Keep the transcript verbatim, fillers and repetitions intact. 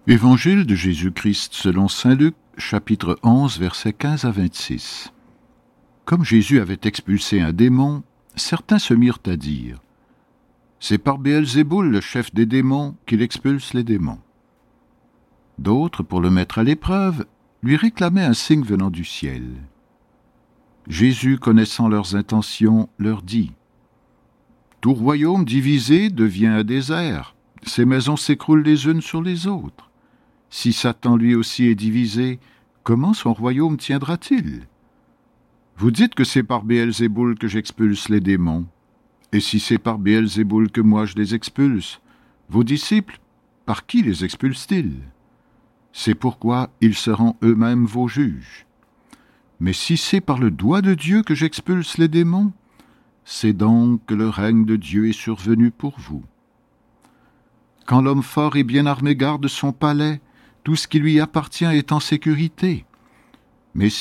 Évangile de Jésus-Christ selon saint Luc, chapitre onze, versets quinze à vingt-six. Comme Jésus avait expulsé un démon, certains se mirent à dire « C'est par Béelzéboul, le chef des démons, qu'il expulse les démons. » D'autres, pour le mettre à l'épreuve, lui réclamaient un signe venant du ciel. Jésus, connaissant leurs intentions, leur dit « Tout royaume divisé devient un désert, ses maisons s'écroulent les unes sur les autres. Si Satan lui aussi est divisé, comment son royaume tiendra-t-il? Vous dites que c'est par Béelzéboul que j'expulse les démons. Et si c'est par Béelzéboul que moi je les expulse, vos disciples, par qui les expulsent-ils? C'est pourquoi ils seront eux-mêmes vos juges. Mais si c'est par le doigt de Dieu que j'expulse les démons, c'est donc que le règne de Dieu est survenu pour vous. Quand l'homme fort et bien armé garde son palais, tout ce qui lui appartient est en sécurité. Mais